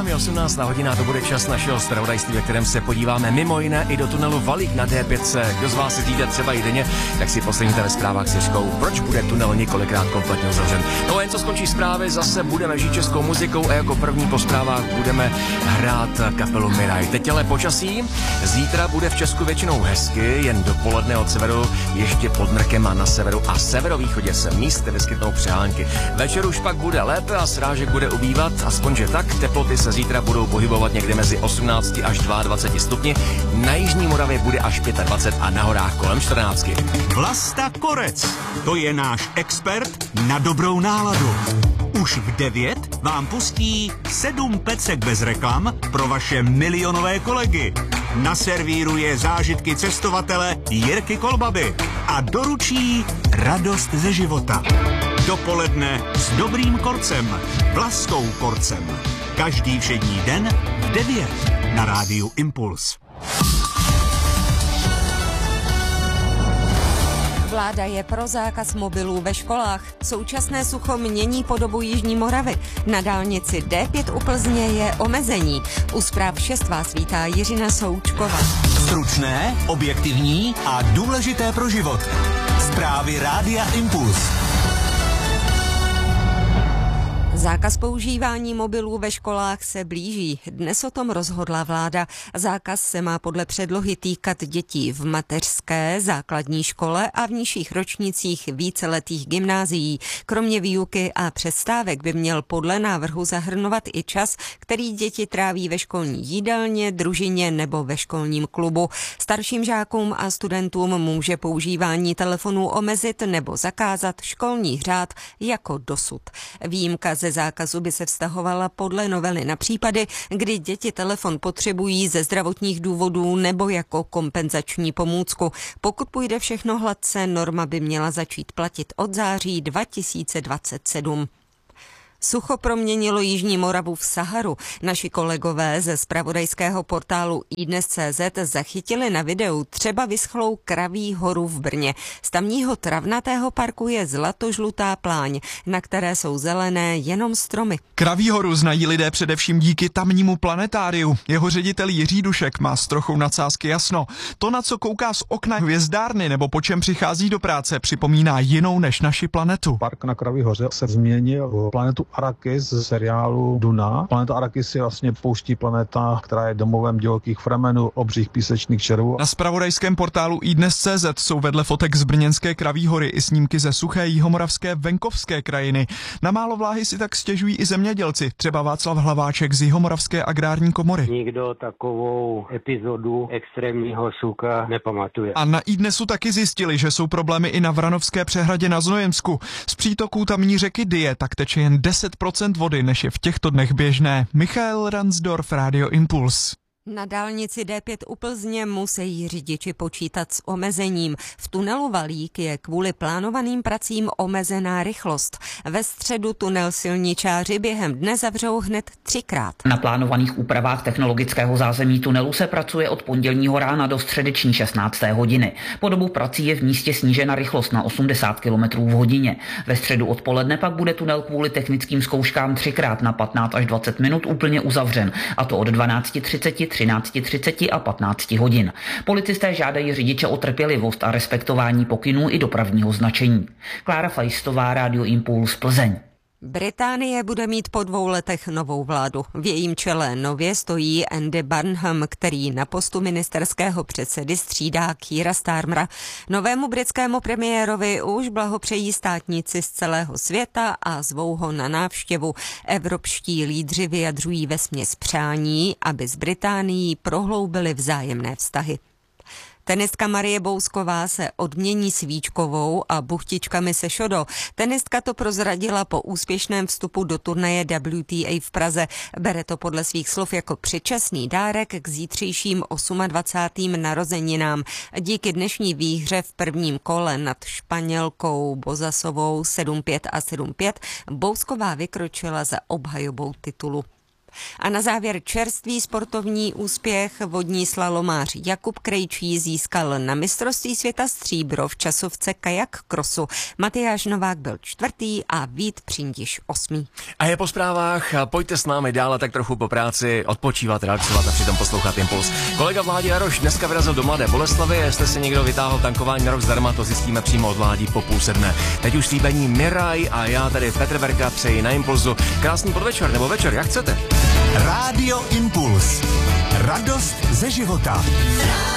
je 18. hodina, to bude čas našeho zpravodajství, ve kterém se podíváme mimo jiné i do tunelu Valík na D5. Kdo z vás jezdíte třeba i denně, tak si poslechněte ve zprávách s Jiřkou, proč bude tunel několikrát kompletně uzavřen. No a jen co skončí zprávy, zase budeme žít českou muzikou a jako první po zprávách budeme hrát kapelu Miraj. Teď ale počasí. Zítra bude v Česku většinou hezky, jen dopoledne od severu ještě pod mrkem a na severu a severovýchodě se místy vyskytnou přehánky. Večer už pak bude lépe a srážek bude ubývat, aspoň že tak. Teploty se zítra budou pohybovat někde mezi 18 až 22 stupni. Na jižní Moravě bude až 25 a na horách kolem 14. Vlasta Korec, to je náš expert na dobrou náladu. Už v 9 vám pustí 7 pecek bez reklam pro vaše milionové kolegy. Naservíruje zážitky cestovatele Jirky Kolbaby a doručí radost ze života. Dopoledne s dobrým korcem, Vlastou Korcem. Každý všední den v 9 na rádiu Impuls. Vláda je pro zákaz mobilů ve školách. Současné sucho mění podobu Jižní Moravy. Na dálnici D5 u Plzně je omezení. U zpráv 6 vás vítá Jiřina Součková. Stručné, objektivní a důležité pro život. Zprávy rádia Impuls. Zákaz používání mobilů ve školách se blíží. Dnes o tom rozhodla vláda. Zákaz se má podle předlohy týkat dětí v mateřské, základní škole a v nižších ročnících víceletých gymnázií. Kromě výuky a přestávek by měl podle návrhu zahrnovat i čas, který děti tráví ve školní jídelně, družině nebo ve školním klubu. Starším žákům a studentům může používání telefonů omezit nebo zakázat školní řád jako dosud. Výjimka ze zákazu by se vztahovala podle novely na případy, kdy děti telefon potřebují ze zdravotních důvodů nebo jako kompenzační pomůcku. Pokud půjde všechno hladce, norma by měla začít platit od září 2027. Sucho proměnilo Jižní Moravu v Saharu. Naši kolegové ze zpravodajského portálu iDnes.cz zachytili na videu třeba vyschlou Kraví horu v Brně. Z tamního travnatého parku je zlatožlutá pláň, na které jsou zelené jenom stromy. Kraví horu znají lidé především díky tamnímu planetáriu. Jeho ředitel Jiří Dušek má s trochou nadsázky jasno. To, na co kouká z okna hvězdárny nebo po čem přichází do práce, připomíná jinou než naši planetu. Park na Kraví hoře se změnil v planetu Arrakis z seriálu Duna. Planeta Arrakis je vlastně pouští planeta, která je domovem divokých fremenů, obřích písečných červů. Na zpravodajském portálu iDnes.cz jsou vedle fotek z brněnské Kraví hory i snímky ze suché jihomoravské venkovské krajiny. Na málo vláhy si tak stěžují i zemědělci, třeba Václav Hlaváček z Jihomoravské agrární komory. Nikdo takovou epizodu extrémního sucha nepamatuje. A na iDnesu taky zjistili, že jsou problémy i na Vranovské přehradě na Znojemsku. Z přítoků tamní řeky Dyje tak teče jen 10% vody, než je v těchto dnech běžné. Michael Ransdorf, Radio Impuls. Na dálnici D5 u Plzně musí řidiči počítat s omezením. V tunelu Valík je kvůli plánovaným pracím omezená rychlost. Ve středu tunel silničáři během dne zavřou hned 3krát. Na plánovaných úpravách technologického zázemí tunelu se pracuje od pondělního rána do středeční 16. hodiny. Po dobu prací je v místě snížena rychlost na 80 km v hodině. Ve středu odpoledne pak bude tunel kvůli technickým zkouškám 3krát na 15 až 20 minut úplně uzavřen, a to od 12:30, 13:30 a 15 hodin. Policisté žádají řidiče o trpělivost a respektování pokynů i dopravního značení. Klára Fajstová, Radio Impuls, Plzeň. Británie bude mít po 2 letech novou vládu. V jejím čele nově stojí Andy Burnham, který na postu ministerského předsedy střídá Keira Starmera. Novému britskému premiérovi už blahopřejí státníci z celého světa a zvou ho na návštěvu. Evropští lídři vyjadřují vesměs přání, aby s Británií prohloubili vzájemné vztahy. Tenistka Marie Bousková se odmění svíčkovou a buchtičkami se šodo. Tenistka to prozradila po úspěšném vstupu do turnaje WTA v Praze. Bere to podle svých slov jako předčasný dárek k zítřejším 28. narozeninám. Díky dnešní výhře v prvním kole nad Španělkou Bozasovou 7-5 a 7-5 Bousková vykročila za obhajobou titulu. A na závěr čerstvý sportovní úspěch. Vodní slalomář Jakub Krejčí získal na mistrovství světa stříbro v časovce kajak krosu. Matyáš Novák byl 4. a Vít Přindiš 8. A je po zprávách, pojďte s námi dále tak trochu po práci odpočívat, relaxovat a přitom poslouchat Impuls. Kolega Vládě Jaroš dneska vyrazil do Mladé Boleslavi, jestli se někdo vytáhl tankování na rok zdarma, to zjistíme přímo od Vládí po 6:30. Teď už slíbení Miraj a já tady Petr Berka přeji na Impulzu krásný podvečer nebo večer, jak chcete. Rádio Impuls. Radost ze života.